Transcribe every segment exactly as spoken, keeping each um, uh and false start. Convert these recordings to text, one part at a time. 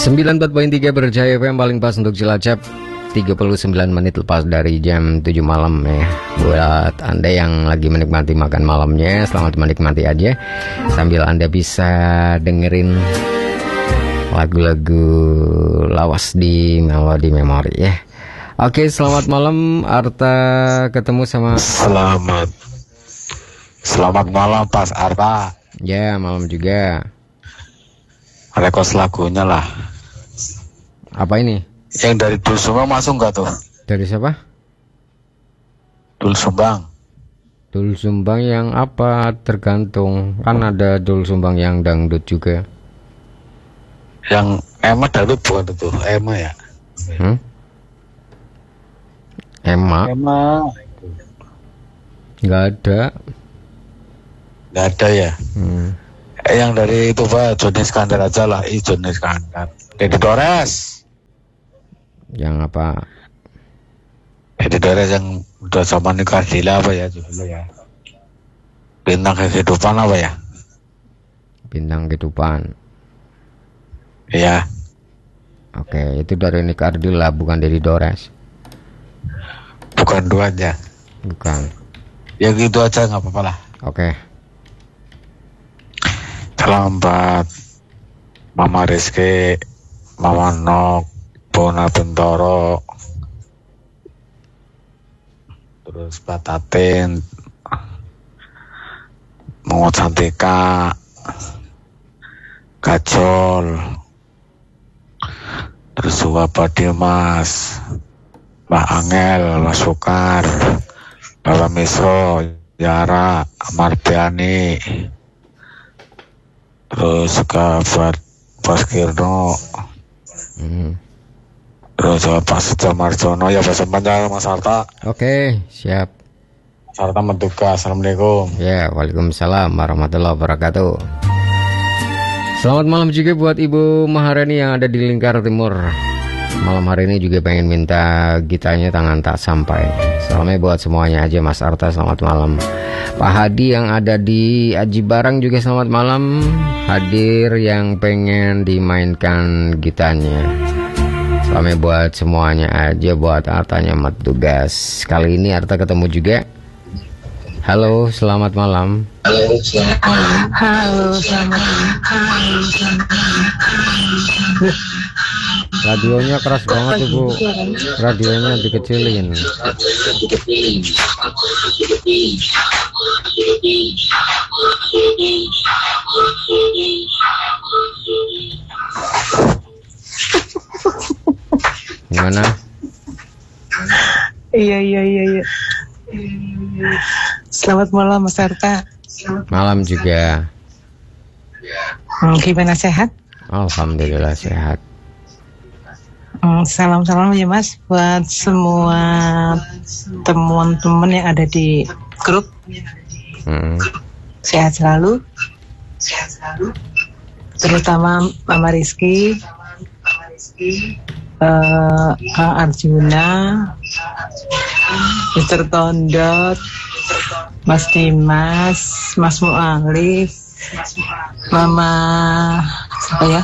sembilan puluh empat koma tiga Berjaya F M paling pas untuk Cilacap. Tiga puluh sembilan menit lepas dari jam tujuh malam ya. Buat Anda yang lagi menikmati makan malamnya, selamat menikmati aja, sambil Anda bisa dengerin lagu-lagu lawas di Melodi Memori ya. Oke, selamat malam Arta, ketemu sama Selamat Selamat malam Pas Arta. Ya, malam juga. Rekos lagunya lah. Apa ini? Yang dari Dul Sumbang masuk nggak tuh? Dari siapa? Dul Sumbang. Dul Sumbang yang apa? Tergantung. Kan ada Dul Sumbang yang dangdut juga. Yang Emma dangdut bukan itu? Emma ya? Hmm? Emma? Emma. Nggak ada. Nggak ada ya? Hmm. Eh, yang dari itu Pak, Joni Iskandar aja lah. Ih, Joni Iskandar. Dedi Dores. Yang apa? Dedi Dores yang udah zaman nikah Dila apa ya dulu ya? Bintang Kehidupan apa ya? Bintang Kehidupan. Iya. Oke, itu dari Nick Ardila, bukan dari Dores. Bukan duanya. Bukan. Ya gitu aja nggak apa-apa lah. Oke. Selamat Mama Rizky, Mama Nok, Bona Bentoro, terus Batatin, Mongot Santika, Kajol, terus Suwaba Dimas, Mbak Angel, Mas Sukar, Bapak Misro, Yara, Mardiani, terus juga buat Bos Kirno, Hmm. terus Pak Sujo Marjono, ya bahasa panjang Mas Harta. Oke, siap. Mas Harta menduga. Assalamualaikum. Ya, waalaikumsalam warahmatullahi wabarakatuh. Selamat malam juga buat Ibu Maharani yang ada di Lingkar Timur. Malam hari ini juga pengen minta gitanya Tangan Tak Sampai. Salamnya buat semuanya aja Mas Arta, selamat malam. Pak Hadi yang ada di Aji Barang juga selamat malam. Hadir yang pengen dimainkan gitanya. Salamnya buat semuanya aja, buat Artanya mat tugas. Kali ini Arta ketemu juga. Halo, selamat malam. Halo, selamat malam. Halo, selamat malam. Radionya keras banget Ibu. Radionya dikecilin. Gimana? Iya, iya, iya, iya. Selamat malam Mas Arta. Malam juga. Hmm, gimana, sehat? Alhamdulillah sehat. Hmm, salam-salam ya Mas buat semua teman-teman yang ada di grup. Hmm. Sehat selalu. Terutama Mama Rizky, uh, Kang Arjuna, Mister Tondot, Mas Dimas, Mas Mu'alif, Mama apa ya?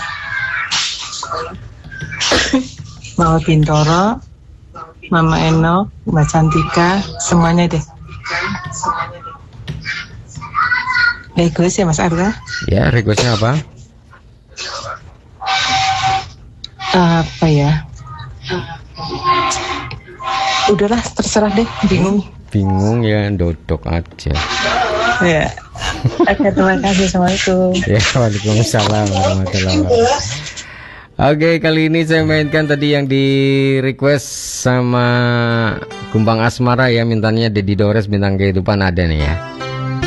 Mama Bintoro, Mama Eno, Mbak Cantika, semuanya deh. Request ya Mas Arta? Ya, requestnya apa? Apa ya? Udahlah, terserah deh, bingung. Bingung ya, dodok aja. Ya. Oke, terima kasih. Assalamualaikum. Ya, waalaikumsalam warahmatullahi wabarakatuh. Oke, kali ini saya mainkan tadi yang di request sama Gumbang Asmara ya, mintanya Dedi Dores, Bintang Kehidupan ada nih ya.